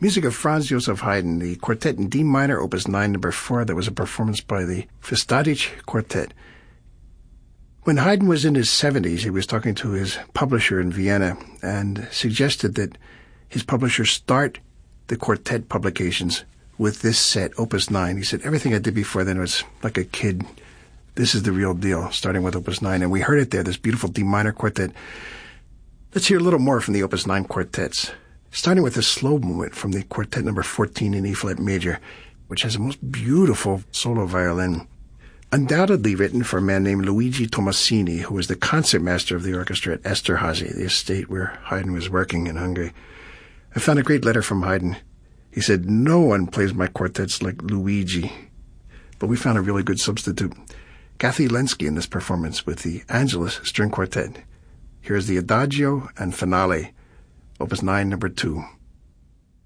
Music of Franz Joseph Haydn, the Quartet in D minor, Opus 9, number 4. That was a performance by the Festadich Quartet. When Haydn was in his 70s, he was talking to his publisher in Vienna and suggested that his publisher start the quartet publications with this set, Opus 9. He said, everything I did before then was like a kid. This is the real deal, starting with Opus 9. And we heard it there, this beautiful D minor quartet. Let's hear a little more from the Opus 9 quartets, starting with a slow movement from the quartet number 14 in E-flat major, which has a most beautiful solo violin, undoubtedly written for a man named Luigi Tomasini, who was the concertmaster of the orchestra at Esterhazy, the estate where Haydn was working in Hungary. I found a great letter from Haydn. He said, no one plays my quartets like Luigi. But we found a really good substitute. Kathy Lenski in this performance with the Angelus String Quartet. Here's the Adagio and Finale, Opus 9, number 2.